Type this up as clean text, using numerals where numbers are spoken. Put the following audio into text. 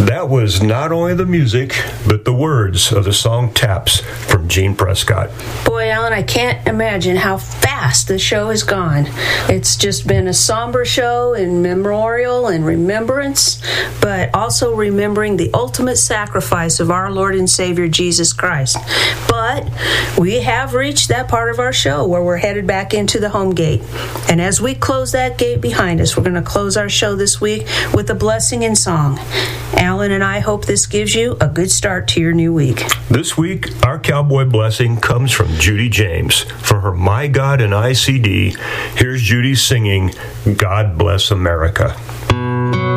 That was not only the music, but the words of the song Taps from Gene Prescott. Boy, Alan, I can't imagine how fast the show has gone. It's just been a somber show in memorial and remembrance, but also remembering the ultimate sacrifice of our Lord and Savior Jesus Christ. But we have reached that part of our show where we're headed back into the home gate. And as we close that gate behind us, we're going to close our show this week with a blessing in song. Alan and I hope this gives you a good start to your new week. This week, our cowboy blessing comes from Judy James. For her My God and I CD, here's Judy singing God Bless America.